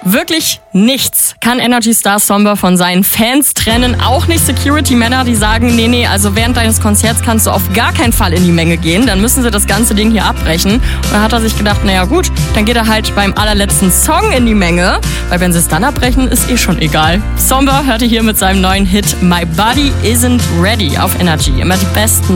Wirklich nichts kann Energy Star Somber von seinen Fans trennen. Auch nicht Security-Männer, die sagen, nee, also während deines Konzerts kannst du auf gar keinen Fall in die Menge gehen. Dann müssen sie das ganze Ding hier abbrechen. Und dann hat er sich gedacht, naja gut, dann geht er halt beim allerletzten Song in die Menge. Weil wenn sie es dann abbrechen, ist schon egal. Somber hörte hier mit seinem neuen Hit My Body Isn't Ready auf Energy. Immer die besten